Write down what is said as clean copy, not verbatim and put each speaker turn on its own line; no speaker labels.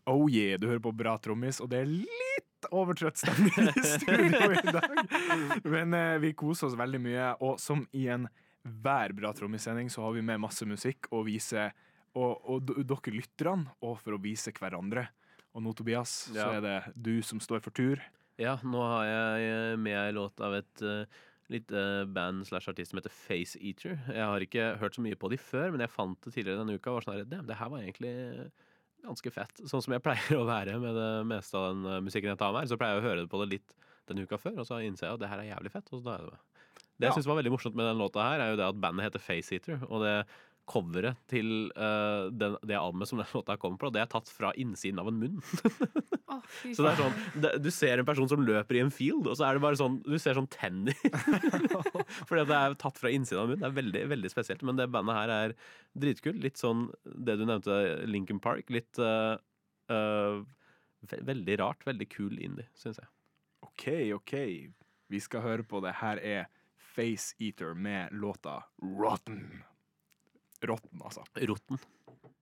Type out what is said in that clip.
Oh yeah, du hører på Bra Trommis, og det er litt overtrøtt stemning i studio i dag. Men vi koser oss veldig mye, og som i en hver Bra Trommis-sending så har vi med masse musikk å vise, og dere lytterne, og for å vise hverandre. Og nå, Tobias, så er det du som står for tur.
Ja, nå har jeg med en låt av et lite band/artist som heter Face Eater. Jeg har ikke hørt så mye på de før, men jeg fant det tidligere denne uka og var sånn her, det her var egentlig ganske fett. Sånn som jeg pleier å være med det meste av den musikken jeg tar med her, så pleier jeg å høre det på det litt denne uka før, og så innser jeg at det her er jævlig fett, og så da er det med. Det jeg synes var veldig morsomt med den låta her, er jo det at bandet heter Face Eater, og det coveret til det albumet som den låta kommer på, det er tatt fra innsiden av en munn. Så det er sånn, du ser en person som løper i en field, og så er det bare sånn, du ser sånn tenner. Fordi det er tatt fra innsiden av en munn. Det er veldig, veldig spesielt, men det bandet her er dritkult. Litt sånn, det du nevnte, Linkin Park, litt veldig rart, veldig kul indie, synes jeg.
Ok, vi skal høre på det. Her er Face Eater med låta Rotten. Rotten, altså.
Rotten.